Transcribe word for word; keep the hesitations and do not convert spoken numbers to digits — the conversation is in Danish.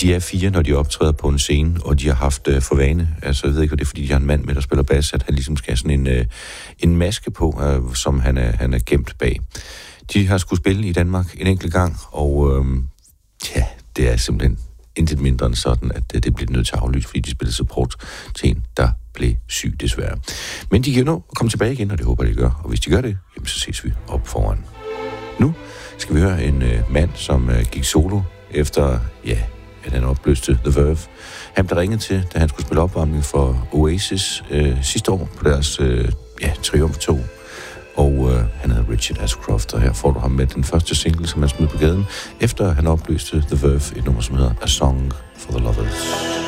de er fire, når de optræder på en scene, og de har haft øh, for vane, altså jeg ved ikke, det er fordi, de har en mand med, der spiller bas, at han ligesom skal have sådan en, øh, en maske på, øh, som han er, han er gemt bag. De har skulle spille i Danmark en enkelt gang, og øh, ja, det er simpelthen intet mindre end sådan, at det, det bliver nødt til at aflyse, fordi de spillede support til en, der blev syg desværre. Men de kan jo nå at komme tilbage igen, og det håber de gør. Og hvis de gør det, jamen, så ses vi op foran. Nu skal vi høre en øh, mand, som øh, gik solo efter, ja, at han opløste The Verve. Han blev ringet til, da han skulle spille opvarmning for Oasis øh, sidste år på deres øh, ja, triumftog. Og øh, han hedder Richard Ashcroft, og her får du ham med den første single, som han smed på gaden, efter han opløste The Verve, et nummer, som hedder A Song for the Lovers.